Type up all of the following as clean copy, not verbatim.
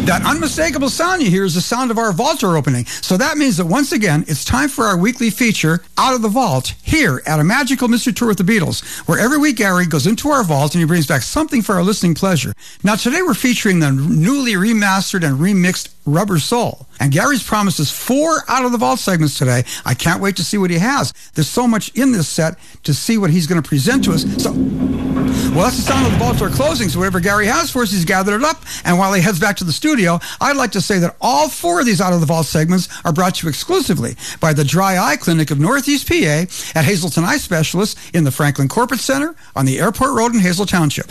That unmistakable sound you hear is the sound of our vault door opening. So that means that once again, it's time for our weekly feature, Out of the Vault, here at A Magical Mystery Tour with the Beatles, where every week Gary goes into our vault and he brings back something for our listening pleasure. Now today we're featuring the newly remastered and remixed Rubber Soul. And Gary's promised us 4 Out of the Vault segments today. I can't wait to see what he has. There's so much in this set to see what he's going to present to us. So, well, that's the sound of the vault door closing. So whatever Gary has for us, he's gathered it up. And while he heads back to the studio, I'd like to say that all 4 of these Out of the Vault segments are brought to you exclusively by the Dry Eye Clinic of Northeast PA at Hazelton Eye Specialists in the Franklin Corporate Center on the Airport Road in Hazel Township.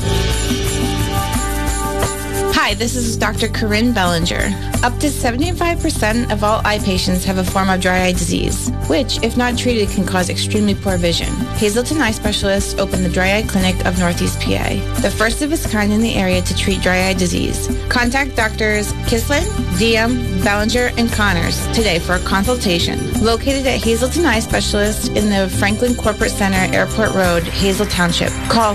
Hi, this is Dr. Corinne Bellinger. Up to 75% of all eye patients have a form of dry eye disease, which, if not treated, can cause extremely poor vision. Hazelton Eye Specialists opened the Dry Eye Clinic of Northeast PA, the first of its kind in the area to treat dry eye disease. Contact Doctors Kislin, Diem, Bellinger, and Connors today for a consultation. Located at Hazelton Eye Specialists in the Franklin Corporate Center, Airport Road, Hazel Township. Call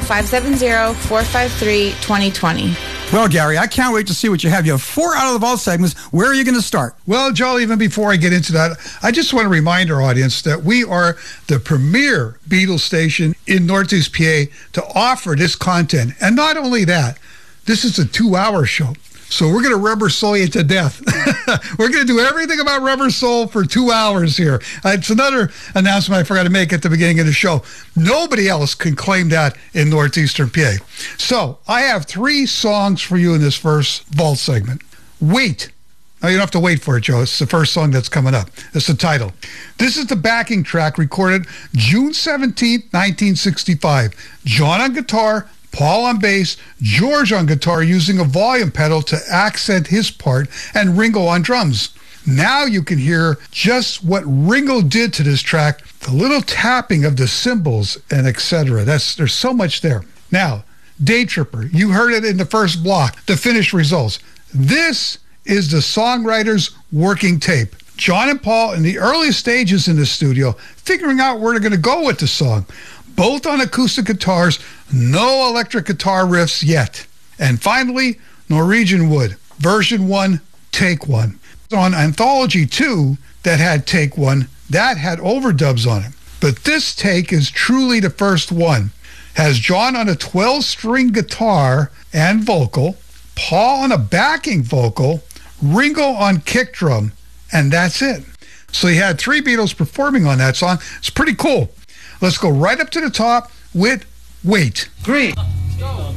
570-453-2020. Well, Gary, I can't wait to see what you have. You have 4 Out of the Vault segments. Where are you going to start? Well, Joel, even before I get into that, I just want to remind our audience that we are the premier Beatles station in Northeast PA to offer this content. And not only that, this is a 2-hour show. So we're going to Rubber Soul you to death. We're going to do everything about Rubber Soul for 2 hours here. It's another announcement I forgot to make at the beginning of the show. Nobody else can claim that in Northeastern PA. So I have 3 songs for you in this first Vault segment. Wait. Now, you don't have to wait for it, Joe. It's the first song that's coming up. It's the title. This is the backing track recorded June 17th, 1965. John on guitar, Paul on bass, George on guitar using a volume pedal to accent his part, and Ringo on drums. Now you can hear just what Ringo did to this track, the little tapping of the cymbals and etc. There's so much there. Now, Day Tripper, you heard it in the first block, the finished results. This is the songwriter's working tape. John and Paul in the early stages in the studio, figuring out where they're going to go with the song. Both on acoustic guitars, no electric guitar riffs yet. And finally, Norwegian Wood, version 1, take 1. On Anthology 2, that had take 1, that had overdubs on it. But this take is truly the first one. Has John on a 12-string guitar and vocal, Paul on a backing vocal, Ringo on kick drum, and that's it. So you had 3 Beatles performing on that song. It's pretty cool. Let's go right up to the top with Wait. 3, 2,